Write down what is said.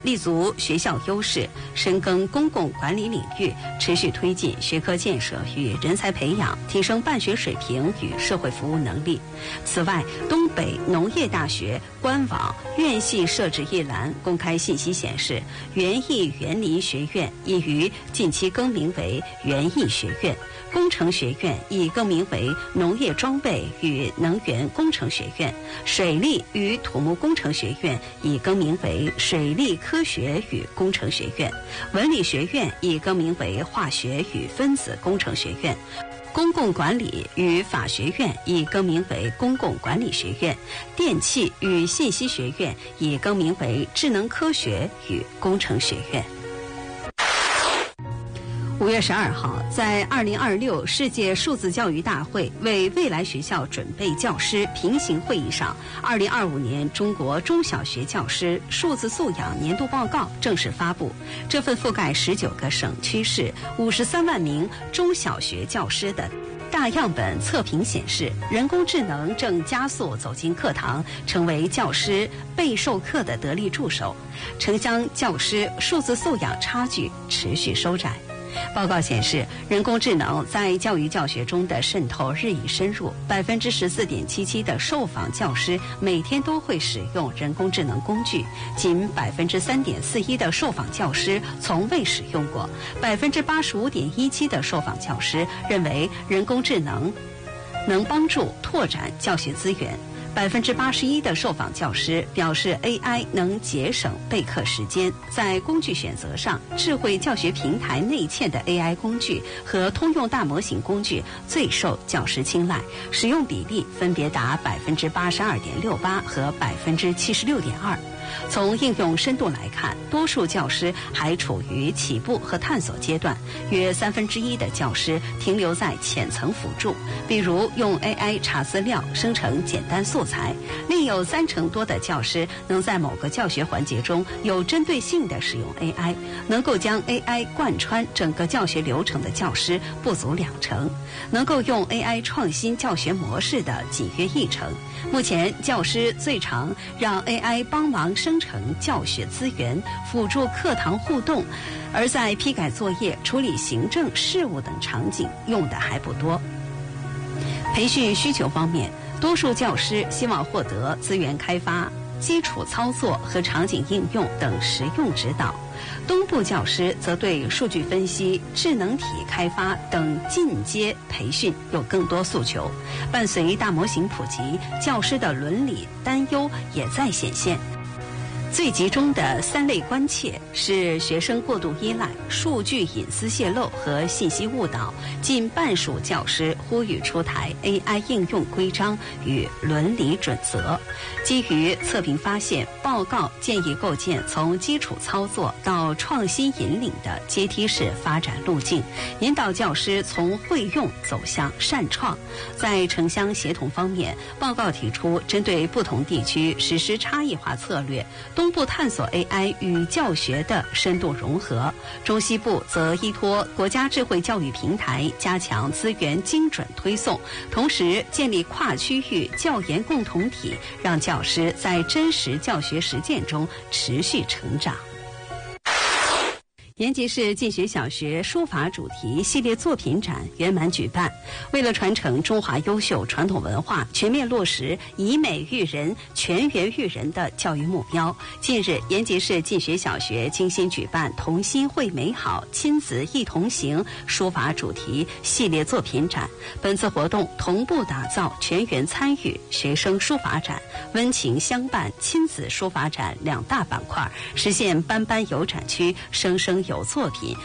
立足学校优势，深耕公共管理领域，持续推进学科建设与人才培养，提升办学水平与社会服务能力。此外，东北农业大学官网院系设置一栏，公开信息显示，园艺园林学院已于近期更名为园艺学院，工程学院已更名为农业装备与能源工程学院，水利与土木工程学院已更名为水利科学与工程学院，文理学院已更名为化学与分子工程学院，公共管理与法学院已更名为公共管理学院，电气与信息学院已更名为智能科学与工程学院。5月12号，在2026世界数字教育大会为未来学校准备教师平行会议上，2025年中国中小学教师数字素养年度报告正式发布。这份覆盖19个省区市、53万名中小学教师的大样本测评显示，人工智能正加速走进课堂，成为教师备授课的得力助手，城乡教师数字素养差距持续收窄。报告显示，人工智能在教育教学中的渗透日益深入，14.77%的受访教师每天都会使用人工智能工具，仅3.41%的受访教师从未使用过，85.17%的受访教师认为人工智能能帮助拓展教学资源。81%的受访教师表示 AI 能节省备课时间。在工具选择上，智慧教学平台内嵌的 AI 工具和通用大模型工具最受教师青睐，使用比例分别达82.68%和76.2%。从应用深度来看，多数教师还处于起步和探索阶段，约1/3的教师停留在浅层辅助，比如用 AI 查资料、生成简单素材。另有30%多的教师能在某个教学环节中有针对性地使用 AI， 能够将 AI 贯穿整个教学流程的教师不足20%，能够用 AI 创新教学模式的仅约1%。目前，教师最常让 AI 帮忙生成教学资源，辅助课堂互动，而在批改作业、处理行政事务等场景用的还不多。培训需求方面，多数教师希望获得资源开发、基础操作和场景应用等实用指导。东部教师则对数据分析、智能体开发等进阶培训有更多诉求。伴随大模型普及，教师的伦理担忧也在显现。最集中的3类关切是学生过度依赖、数据隐私泄露和信息误导。近半数教师呼吁出台 AI 应用规章与伦理准则。基于测评发现，报告建议构建从基础操作到创新引领的阶梯式发展路径，引导教师从会用走向擅创。在城乡协同方面，报告提出针对不同地区实施差异化策略，东部探索 AI 与教学的深度融合，中西部则依托国家智慧教育平台加强资源精准推送，同时建立跨区域教研共同体，让教师在真实教学实践中持续成长。延吉市进学小学书法主题系列作品展圆满举办。为了传承中华优秀传统文化，全面落实以美育人、全员育人的教育目标，近日延吉市进学小学精心举办同心绘美好、亲子一同行书法主题系列作品展。本次活动同步打造全员参与学生书法展、温情相伴亲子书法展2大板块，实现班班有展区，生生有作品，